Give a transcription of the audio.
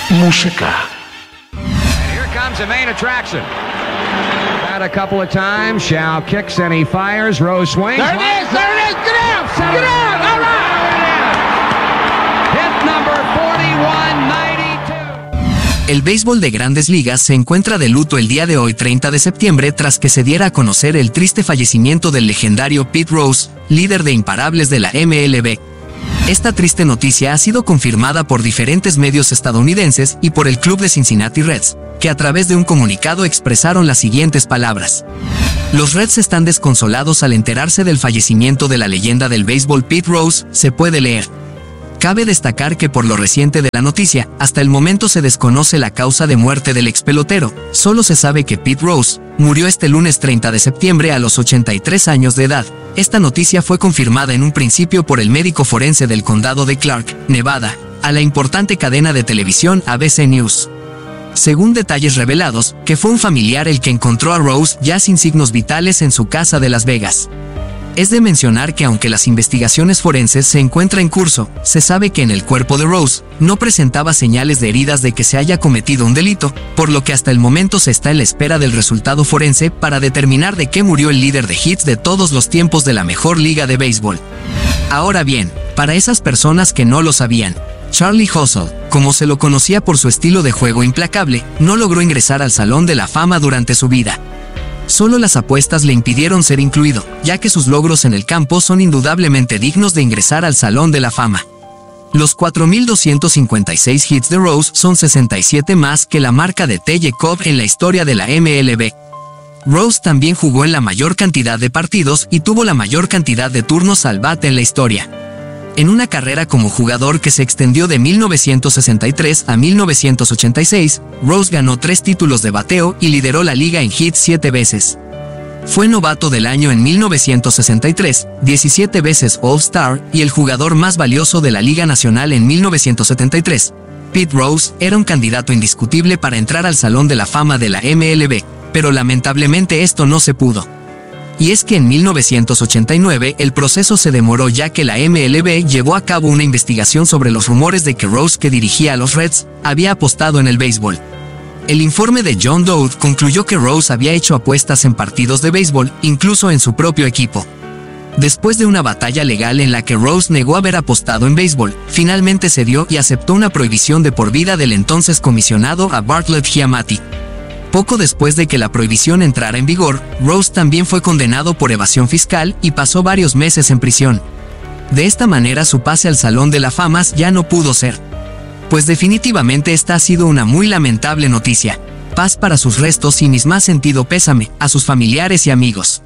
música. Here comes the main attraction. Had a couple of times. Shao kicks and he fires. Rose swings. There it is! There it is! Get out! Get out! All right! Hit number 4192. El béisbol de Grandes Ligas se encuentra de luto el día de hoy, 30 de septiembre, tras que se diera a conocer el triste fallecimiento del legendario Pete Rose, líder de imparables de la MLB. Esta triste noticia ha sido confirmada por diferentes medios estadounidenses y por el club de Cincinnati Reds, que a través de un comunicado expresaron las siguientes palabras. Los Reds están desconsolados al enterarse del fallecimiento de la leyenda del béisbol Pete Rose, se puede leer. Cabe destacar que por lo reciente de la noticia, hasta el momento se desconoce la causa de muerte del expelotero, solo se sabe que Pete Rose murió este lunes 30 de septiembre a los 83 años de edad. Esta noticia fue confirmada en un principio por el médico forense del condado de Clark, Nevada, a la importante cadena de televisión ABC News. Según detalles revelados, que fue un familiar el que encontró a Rose ya sin signos vitales en su casa de Las Vegas. Es de mencionar que aunque las investigaciones forenses se encuentran en curso, se sabe que en el cuerpo de Rose no presentaba señales de heridas de que se haya cometido un delito, por lo que hasta el momento se está en la espera del resultado forense para determinar de qué murió el líder de hits de todos los tiempos de la mejor liga de béisbol. Ahora bien, para esas personas que no lo sabían, Charlie Hustle, como se lo conocía por su estilo de juego implacable, no logró ingresar al Salón de la Fama durante su vida. Solo las apuestas le impidieron ser incluido, ya que sus logros en el campo son indudablemente dignos de ingresar al Salón de la Fama. Los 4.256 hits de Rose son 67 más que la marca de T.J. Cobb en la historia de la MLB. Rose también jugó en la mayor cantidad de partidos y tuvo la mayor cantidad de turnos al bate en la historia. En una carrera como jugador que se extendió de 1963 a 1986, Rose ganó 3 títulos de bateo y lideró la liga en hits 7 veces. Fue novato del año en 1963, 17 veces All-Star y el jugador más valioso de la Liga Nacional en 1973. Pete Rose era un candidato indiscutible para entrar al Salón de la Fama de la MLB, pero lamentablemente esto no se pudo. Y es que en 1989 el proceso se demoró ya que la MLB llevó a cabo una investigación sobre los rumores de que Rose, que dirigía a los Reds, había apostado en el béisbol. El informe de John Dowd concluyó que Rose había hecho apuestas en partidos de béisbol, incluso en su propio equipo. Después de una batalla legal en la que Rose negó haber apostado en béisbol, finalmente cedió y aceptó una prohibición de por vida del entonces comisionado a Bartlett Giamatti. Poco después de que la prohibición entrara en vigor, Rose también fue condenado por evasión fiscal y pasó varios meses en prisión. De esta manera su pase al Salón de la Fama ya no pudo ser. Pues definitivamente esta ha sido una muy lamentable noticia. Paz para sus restos y mis más sentido pésame a sus familiares y amigos.